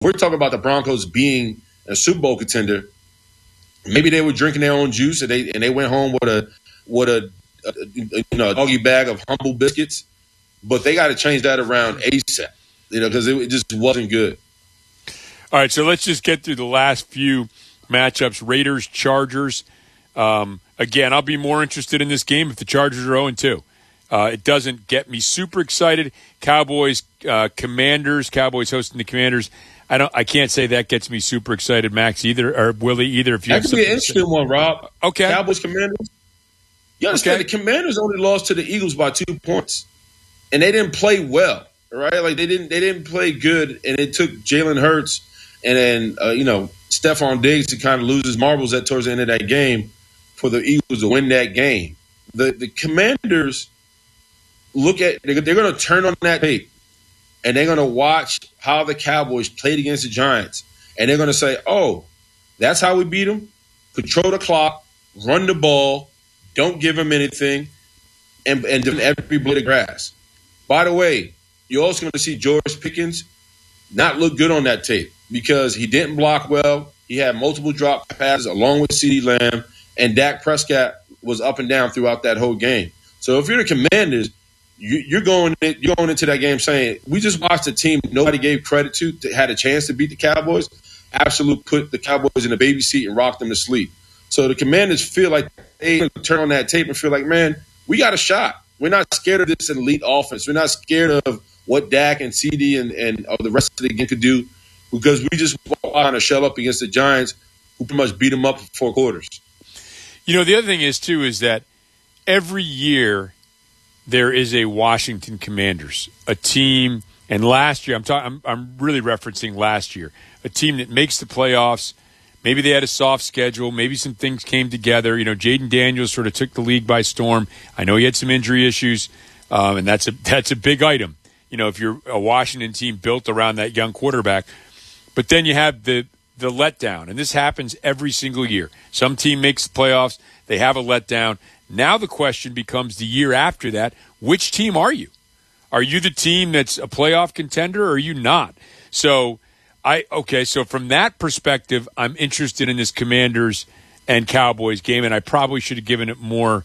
we're talking about the Broncos being a Super Bowl contender, maybe they were drinking their own juice and they went home with a doggy bag of Humble biscuits. But they got to change that around ASAP, because it just wasn't good. All right, so let's just get through the last few matchups. Raiders, Chargers. Again, I'll be more interested in this game if the Chargers are 0-2. It doesn't get me super excited. Cowboys, Commanders. Cowboys hosting the Commanders. I can't say that gets me super excited, Max, either, or Willie, either. If you that could be an interesting one, Rob. Okay. Cowboys, Commanders. You understand, The Commanders only lost to the Eagles by 2 points, and they didn't play well, right? Like they didn't play good, and it took Jalen Hurts and then Stephon Diggs to kind of lose his marbles towards the end of that game for the Eagles to win that game. The Commanders they're going to turn on that tape, and they're going to watch how the Cowboys played against the Giants, and they're going to say, "Oh, that's how we beat them. Control the clock, run the ball, don't give them anything, and every blade of grass." By the way, you're also going to see George Pickens not look good on that tape because he didn't block well. He had multiple drop passes along with CeeDee Lamb, and Dak Prescott was up and down throughout that whole game. So if you're the Commanders, you're going into that game saying, we just watched a team nobody gave credit to had a chance to beat the Cowboys, absolutely put the Cowboys in a baby seat and rocked them to sleep. So the Commanders feel like they turn on that tape and feel like, man, we got a shot. We're not scared of this elite offense. We're not scared of what Dak and CD and the rest of the game could do because we just want to shell up against the Giants who pretty much beat them up for 4 quarters. The other thing is, too, is that every year there is a Washington Commanders, a team, and last year, I'm really referencing last year, a team that makes the playoffs. Maybe they had a soft schedule. Maybe some things came together. Jaden Daniels sort of took the league by storm. I know he had some injury issues, and that's a big item. If you're a Washington team built around that young quarterback. But then you have the letdown, and this happens every single year. Some team makes the playoffs. They have a letdown. Now the question becomes the year after that, which team are you? Are you the team that's a playoff contender or are you not? So from that perspective, I'm interested in this Commanders and Cowboys game, and I probably should have given it more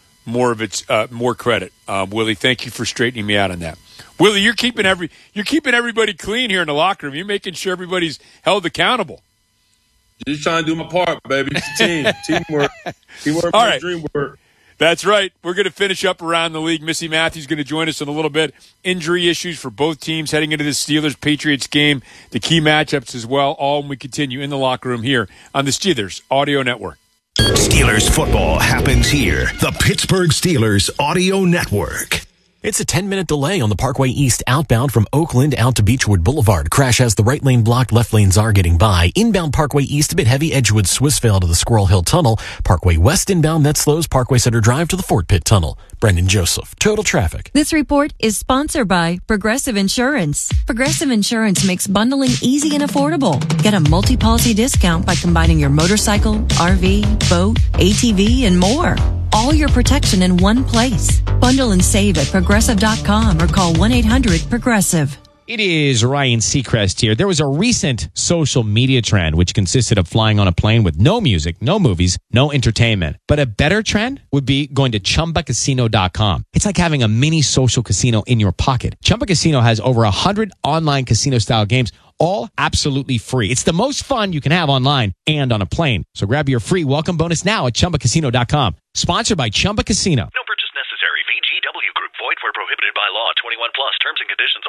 credit. Willie, thank you for straightening me out on that. Willie, you're keeping everybody clean here in the locker room. You're making sure everybody's held accountable. Just trying to do my part, baby. It's a team. Teamwork. Teamwork All is right. dream work. That's right. We're going to finish up around the league. Missy Matthews is going to join us in a little bit. Injury issues for both teams heading into the Steelers-Patriots game. The key matchups as well. All when we continue in the locker room here on the Steelers Audio Network. Steelers football happens here. The Pittsburgh Steelers Audio Network. It's a 10-minute delay on the Parkway East outbound from Oakland out to Beechwood Boulevard. Crash has the right lane blocked, left lanes are getting by. Inbound Parkway East a bit heavy, Edgewood Swissvale to the Squirrel Hill Tunnel. Parkway West inbound, that slows Parkway Center Drive to the Fort Pitt Tunnel. Brendan Joseph, Total Traffic. This report is sponsored by Progressive Insurance. Progressive Insurance makes bundling easy and affordable. Get a multi-policy discount by combining your motorcycle, RV, boat, ATV, and more. All your protection in one place. Bundle and save at Progressive.com or call 1-800-PROGRESSIVE. It is Ryan Seacrest here. There was a recent social media trend which consisted of flying on a plane with no music, no movies, no entertainment. But a better trend would be going to ChumbaCasino.com. It's like having a mini social casino in your pocket. Chumba Casino has over 100 online casino-style games, all absolutely free. It's the most fun you can have online and on a plane. So grab your free welcome bonus now at ChumbaCasino.com. Sponsored by Chumba Casino. No purchase necessary. VGW Group. Void where prohibited by law. 21 plus. Terms and conditions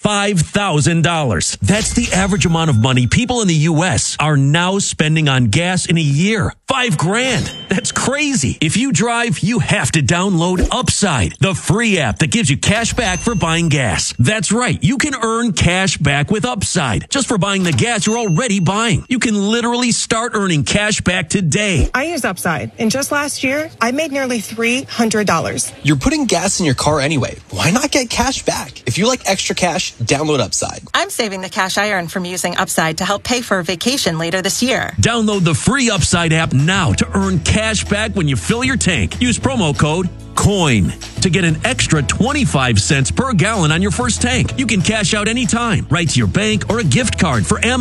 apply. $5,000. That's the average amount of money people in the U.S. are now spending on gas in a year. $5,000. That's crazy. If you drive, you have to download Upside, the free app that gives you cash back for buying gas. That's right. You can earn cash back with Upside just for buying the gas you're already buying. You can literally start earning cash back today. I use Upside, and just last year, I made nearly $300. You're putting gas in your car anyway. Why not get cash back? If you like extra cash, cash, download Upside. I'm saving the cash I earn from using Upside to help pay for a vacation later this year. Download the free Upside app now to earn cash back when you fill your tank. Use promo code COIN to get an extra 25 cents per gallon on your first tank. You can cash out anytime, right to your bank or a gift card for Amazon.